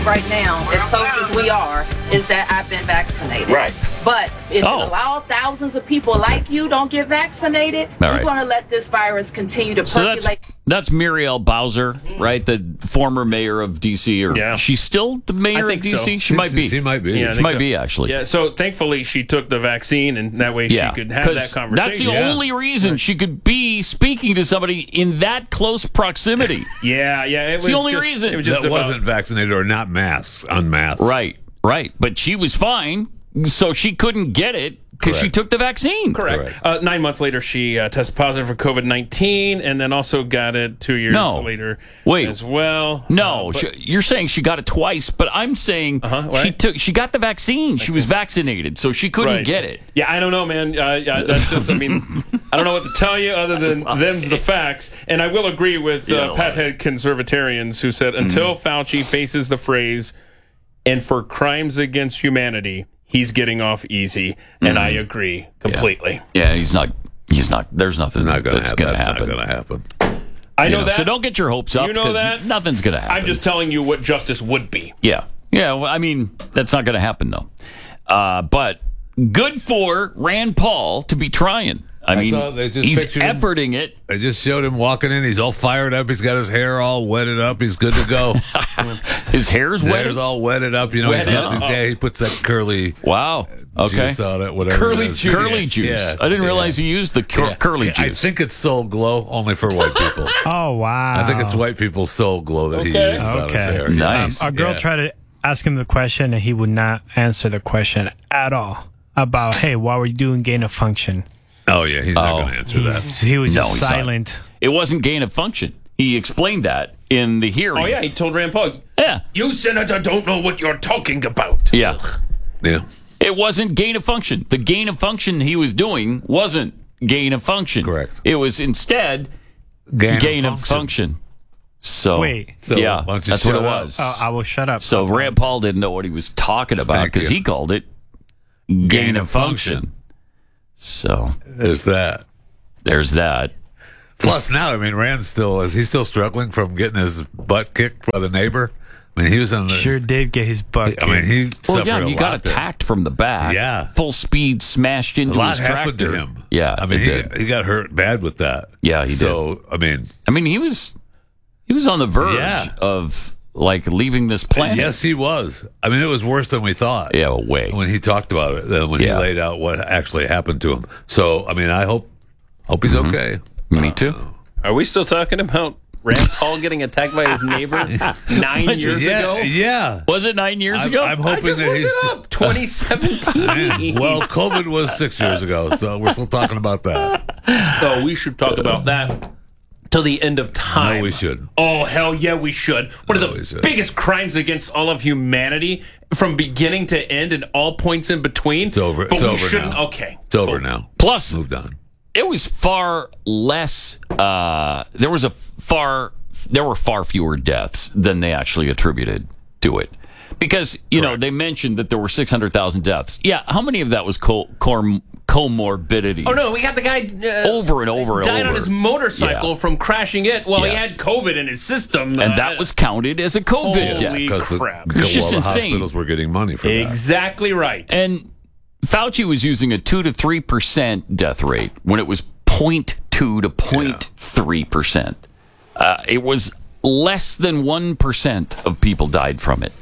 right now, as close as we are, is that I've been vaccinated. Right. But if you allow thousands of people like you don't get vaccinated, you're going to let this virus continue to percolate. That's Muriel Bowser, right? The former mayor of D.C. Or she's still the mayor of D.C.? She might be. She might be. Yeah, she might be, actually. Yeah, so thankfully she took the vaccine, and that way she could have that conversation. That's the only reason she could be speaking to somebody in that close proximity. It's the only reason. It was just wasn't vaccinated or not unmasked. Right. But she was fine, so she couldn't get it because she took the vaccine. Correct. 9 months later, she tested positive for COVID-19 and then also got it 2 years later as well. No, you're saying she got it twice, but I'm saying she got the vaccine. She was vaccinated, so she couldn't get it. Yeah, I don't know, man. That's just, I don't know what to tell you other than them's the facts. And I will agree with Pathead conservatarians who said, until Fauci faces the phrase, and for crimes against humanity, he's getting off easy, and I agree completely. Yeah, he's not. There's nothing that's going to happen. Not going to happen. I know that. So don't get your hopes up. You know that. Nothing's going to happen. I'm just telling you what justice would be. Yeah. Well, I mean, that's not going to happen though. But good for Rand Paul to be trying. I mean, he's efforting it. They just showed him walking in. He's all fired up. He's got his hair all wetted up. He's good to go. His hair's wetted? His hair's all wetted up. You know, he puts that curly juice on it, whatever. Curly juice. Yeah. I didn't realize he used the curly juice. I think it's Soul Glow, only for white people. Oh, wow. I think it's white people's Soul Glow that he uses on his hair. Nice. A girl tried to ask him the question, and he would not answer the question at all about, hey, why were you doing gain of function? Oh, yeah, he's not going to answer that. He was just silent. It wasn't gain of function. He explained that in the hearing. Oh, yeah, he told Rand Paul. Yeah. You, Senator, don't know what you're talking about. Yeah. Yeah. It wasn't gain of function. The gain of function he was doing wasn't gain of function. Correct. It was instead gain of function. So, that's what it was. I will shut up. So Rand Paul didn't know what he was talking about because he called it gain of function. So there's that. Plus, now, I mean, Rand's he's still struggling from getting his butt kicked by the neighbor. I mean, he was on the. Sure did get his butt kicked. I mean, he suffered a lot. He got attacked from the back. Yeah. Full speed smashed into his tractor. A lot happened to him. Yeah. I mean, he got hurt bad with that. Yeah, he did. So, I mean, he was on the verge of leaving this planet. Yes, he was. I mean, it was worse than we thought. Yeah, way. When he talked about it, than when he laid out what actually happened to him. So, I mean, I hope he's okay. Me too. Are we still talking about Rand Paul getting attacked by his neighbor 9 years ago? Yeah. Was it 9 years ago? I'm hoping that he's 2017. Well, COVID was 6 years ago, so we're still talking about that. So we should talk about that till the end of time. No, we should. Oh, hell yeah, we should. One of the biggest crimes against all of humanity from beginning to end and all points in between. It's over. But it's we over shouldn't. now. Okay. It's over now. Plus, moved on. It was far less. There were far fewer deaths than they actually attributed to it, because they mentioned that there were 600,000 deaths. Yeah, how many of that was comorbidities? Oh no, we got the guy over and over and died over on his motorcycle from crashing it while he had COVID in his system, and that was counted as a COVID death. Because crap! It's just the insane. Hospitals were getting money for that. Exactly right. And Fauci was using a 2 to 3% death rate when it was 0.2 to 0.3%. It was less than 1% of people died from it.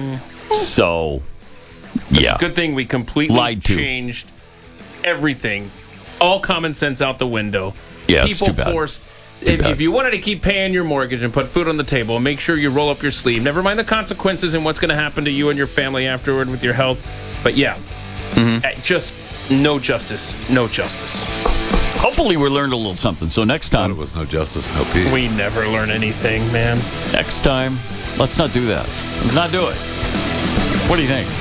So, it's a good thing we completely changed everything. All common sense out the window. Yeah, people it's too bad. forced. If you wanted to keep paying your mortgage and put food on the table, make sure you roll up your sleeve. Never mind the consequences and what's going to happen to you and your family afterward with your health. But just no justice. No justice. Hopefully we learned a little something. So next time... it was no justice, no peace. We never learn anything, man. Next time, let's not do that. Let's not do it. What do you think?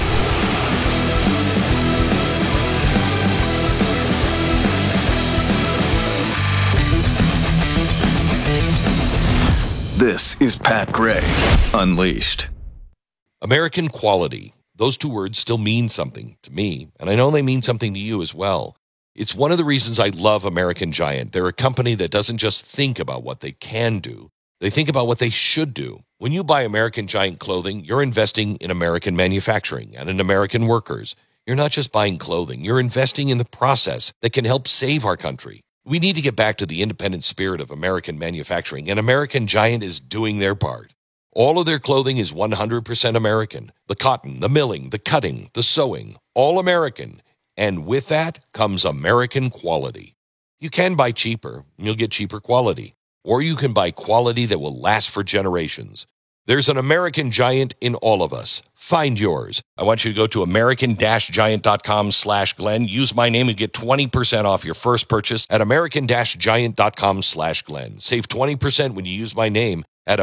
This is Pat Gray Unleashed. American quality. Those two words still mean something to me, and I know they mean something to you as well. It's one of the reasons I love American Giant. They're a company that doesn't just think about what they can do. They think about what they should do. When you buy American Giant clothing, you're investing in American manufacturing and in American workers. You're not just buying clothing. You're investing in the process that can help save our country. We need to get back to the independent spirit of American manufacturing, and American Giant is doing their part. All of their clothing is 100% American. The cotton, the milling, the cutting, the sewing, all American. And with that comes American quality. You can buy cheaper, and you'll get cheaper quality. Or you can buy quality that will last for generations. There's an American Giant in all of us. Find yours. I want you to go to american-giant.com/Glenn. Use my name and get 20% off your first purchase at american-giant.com/Glenn. Save 20% when you use my name at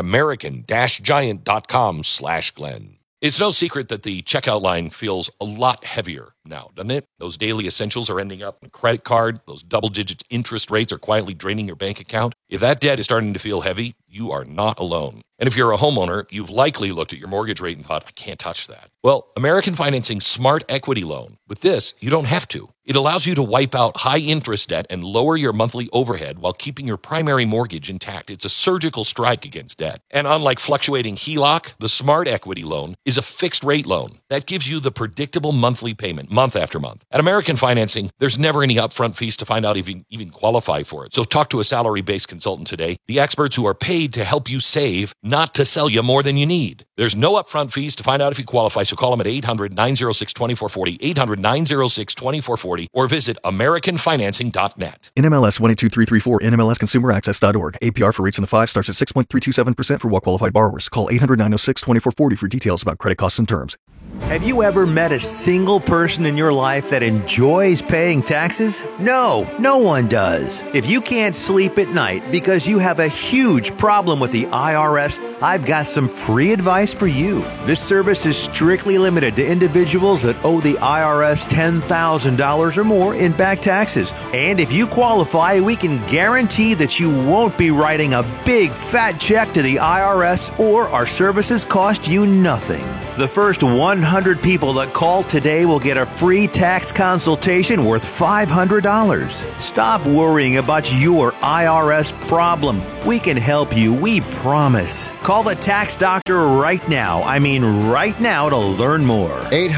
american-giant.com/Glenn. It's no secret that the checkout line feels a lot heavier now, doesn't it? Those daily essentials are ending up in a credit card. Those double-digit interest rates are quietly draining your bank account. If that debt is starting to feel heavy, you are not alone. And if you're a homeowner, you've likely looked at your mortgage rate and thought, I can't touch that. Well, American Financing Smart Equity Loan. With this, you don't have to. It allows you to wipe out high-interest debt and lower your monthly overhead while keeping your primary mortgage intact. It's a surgical strike against debt. And unlike fluctuating HELOC, the Smart Equity Loan is a fixed-rate loan that gives you the predictable monthly payment month after month. At American Financing, there's never any upfront fees to find out if you even qualify for it. So talk to a salary-based consultant today, the experts who are paid to help you save, not to sell you more than you need. There's no upfront fees to find out if you qualify, so call them at 800-906-2440, 800-906-2440, or visit AmericanFinancing.net. NMLS 122334, NMLSConsumerAccess.org. APR for rates in the 5 starts at 6.327% for well-qualified borrowers. Call 800-906-2440 for details about credit costs and terms. Have you ever met a single person in your life that enjoys paying taxes? No, no one does. If you can't sleep at night because you have a huge problem with the IRS, I've got some free advice for you. This service is strictly limited to individuals that owe the IRS $10,000 or more in back taxes. And if you qualify, we can guarantee that you won't be writing a big fat check to the IRS, or our services cost you nothing. The first 100 people that call today will get a free tax consultation worth $500. Stop worrying about your IRS problem. We can help you, we promise. Call the tax doctor right now. I mean right now, to learn more.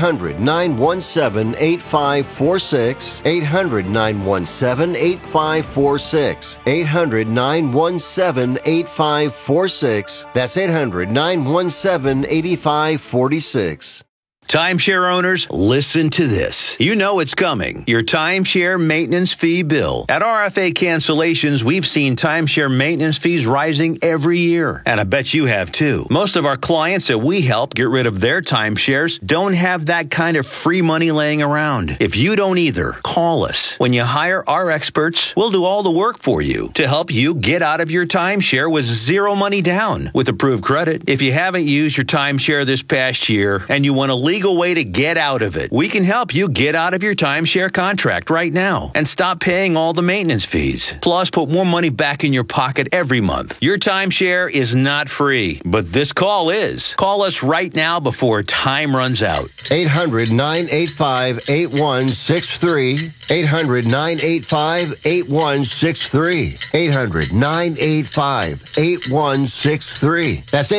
800-917-8546. 800-917-8546. 800-917-8546. That's 800-917-8546. Timeshare owners, listen to this. You know it's coming. Your timeshare maintenance fee bill. At RFA Cancellations, we've seen timeshare maintenance fees rising every year. And I bet you have too. Most of our clients that we help get rid of their timeshares don't have that kind of free money laying around. If you don't either, call us. When you hire our experts, we'll do all the work for you to help you get out of your timeshare with zero money down with approved credit. If you haven't used your timeshare this past year and you want to legal way to get out of it, we can help you get out of your timeshare contract right now and stop paying all the maintenance fees. Plus, put more money back in your pocket every month. Your timeshare is not free, but this call is. Call us right now before time runs out. 800-985-8163. 800-985-8163. 800-985-8163. That's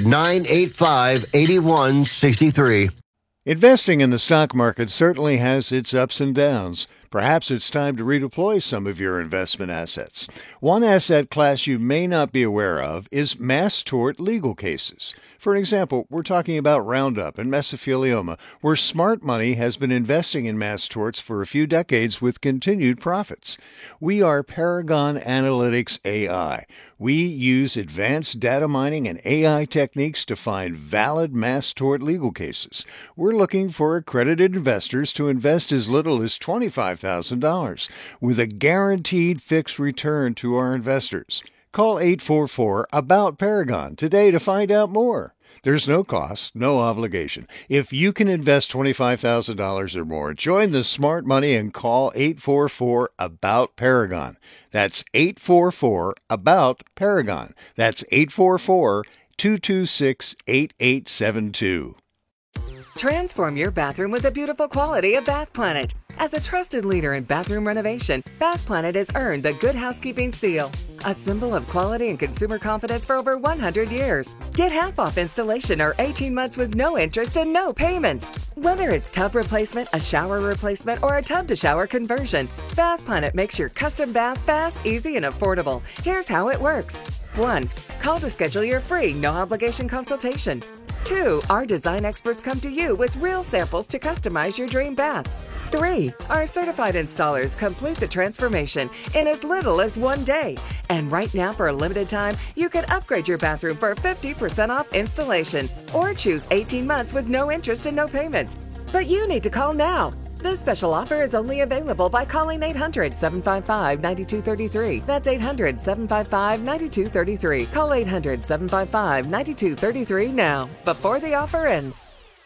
800-985-8163. Investing in the stock market certainly has its ups and downs. Perhaps it's time to redeploy some of your investment assets. One asset class you may not be aware of is mass tort legal cases. For an example, we're talking about Roundup and mesothelioma, where smart money has been investing in mass torts for a few decades with continued profits. We are Paragon Analytics AI. We use advanced data mining and AI techniques to find valid mass tort legal cases. We're looking for accredited investors to invest as little as $25,000 with a guaranteed fixed return to our investors. Call 844-ABOUT-PARAGON today to find out more. There's no cost, no obligation. If you can invest $25,000 or more, join the smart money and call 844-ABOUT-PARAGON. That's 844-ABOUT-PARAGON. That's 844-226-8872. Transform your bathroom with the beautiful quality of Bath Planet. As a trusted leader in bathroom renovation, Bath Planet has earned the Good Housekeeping seal, a symbol of quality and consumer confidence for over 100 years. Get half off installation or 18 months with no interest and no payments. Whether it's tub replacement, a shower replacement, or a tub-to-shower conversion, Bath Planet makes your custom bath fast, easy, and affordable. Here's how it works. 1. Call to schedule your free, no-obligation consultation. 2. Our design experts come to you with real samples to customize your dream bath. 3. Our certified installers complete the transformation in as little as 1 day. And right now, for a limited time, you can upgrade your bathroom for 50% off installation or choose 18 months with no interest and no payments. But you need to call now. This special offer is only available by calling 800-755-9233. That's 800-755-9233. Call 800-755-9233 now, before the offer ends.